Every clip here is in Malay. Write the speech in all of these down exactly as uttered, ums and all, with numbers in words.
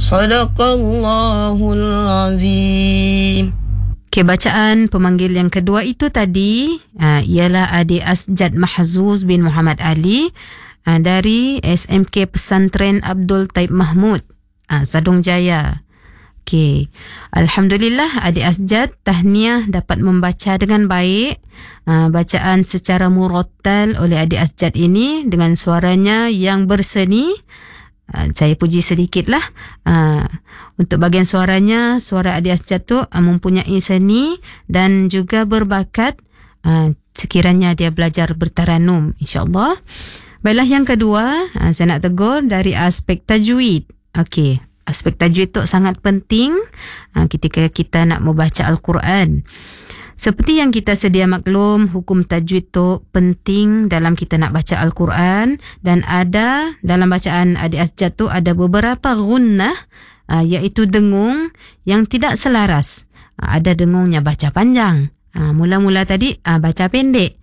Sadaqallahul azim. Okay, bacaan pemanggil yang kedua itu tadi uh, ialah adik Asjad Mahzuz bin Muhammad Ali uh, dari S M K Pesantren Abdul Taib Mahmud, uh, Sadong Jaya. Okay. Alhamdulillah adik Asjad tahniah dapat membaca dengan baik. Uh, bacaan secara murattal oleh adik Asjad ini dengan suaranya yang berseni. Uh, saya puji sedikit lah. Uh, untuk bahagian suaranya, suara adik Asjad tu uh, mempunyai seni dan juga berbakat. Uh, sekiranya dia belajar bertaranum, insyaAllah. Baiklah, yang kedua, uh, saya nak tegur dari aspek tajwid. Okey. Aspek tajwid tu sangat penting uh, ketika kita nak membaca Al-Quran. Seperti yang kita sedia maklum, hukum tajwid tu penting dalam kita nak baca Al-Quran, dan ada dalam bacaan adik Asjad tu ada beberapa gunnah, uh, iaitu dengung yang tidak selaras. Uh, ada dengungnya baca panjang. Uh, mula-mula tadi uh, baca pendek.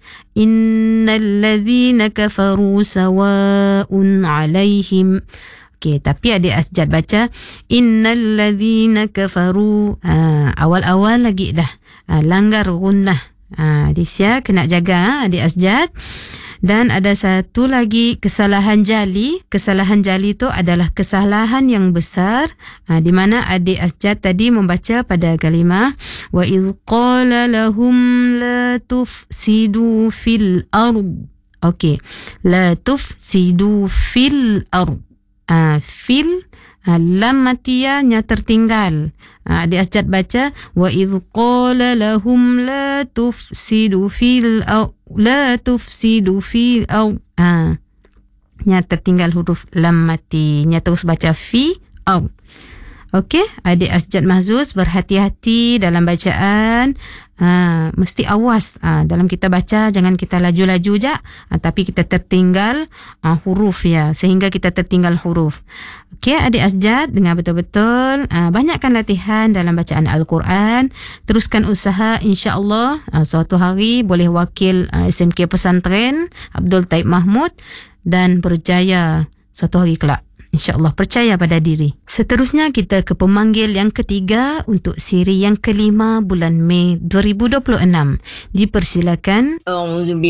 Innal ladzina kafaru sawa'un 'alaihim. Okey, tapi adik Asjad baca innal ladzina kafaru. Uh, awal-awal lagi dah uh, langgar gunnah. Uh, Adisya kena jaga uh, adik Asjad. Dan ada satu lagi kesalahan jali. Kesalahan jali tu adalah kesalahan yang besar, uh, di mana adik Asjad tadi membaca pada kalimah wa idh qala lahum la tufsidu fil ard. Okey, la tufsidu fil ard. Uh, fil uh, lam matiyanya tertinggal. Uh, adik Asjad baca wa idh qala lahum la tufsidu fil au la tufsidu fil au. Ah, nya tertinggal huruf lam mati. Nya terus baca fi au. Okey, adik Asjad Mahzuz berhati-hati dalam bacaan. Ha, mesti awas ha, dalam kita baca, jangan kita laju-laju je, ha, tapi kita tertinggal ha, huruf ya, sehingga kita tertinggal huruf. Okey, adik Asjad dengar betul-betul, ha, banyakkan latihan dalam bacaan Al-Quran. Teruskan usaha, insya-Allah ha, suatu hari boleh wakil ha, S M K Pesantren Abdul Taib Mahmud dan berjaya suatu hari kelak. InsyaAllah, percaya pada diri. Seterusnya kita ke pemanggil yang ketiga untuk siri yang kelima bulan Mei dua ribu dua puluh enam. Dipersilakan.